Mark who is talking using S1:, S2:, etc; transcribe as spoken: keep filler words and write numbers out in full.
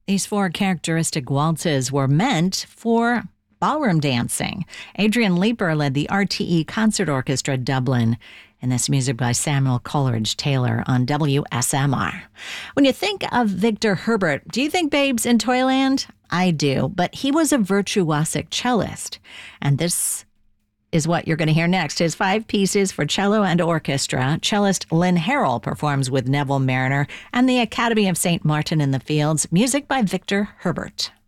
S1: These four characteristic waltzes were meant for ballroom dancing. Adrian Leeper led the R T E Concert Orchestra Dublin, and this music by Samuel Coleridge Taylor on W S M R. When you think of Victor Herbert, do you think Babes in Toyland? I do, but he was a virtuosic cellist, and this is what you're going to hear next. His five pieces for cello and orchestra. Cellist Lynn Harrell performs with Neville Marriner and the Academy of Saint Martin in the Fields. Music by Victor Herbert.